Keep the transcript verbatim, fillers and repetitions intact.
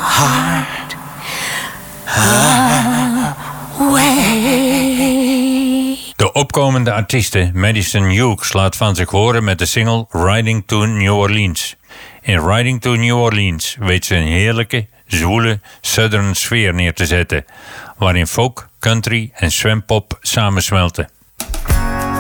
heart away. De opkomende artieste Madison Hughes laat van zich horen met de single Riding to New Orleans. In Riding to New Orleans weet ze een heerlijke, zwoele southern sfeer neer te zetten, waarin folk, country en swampop samensmelten.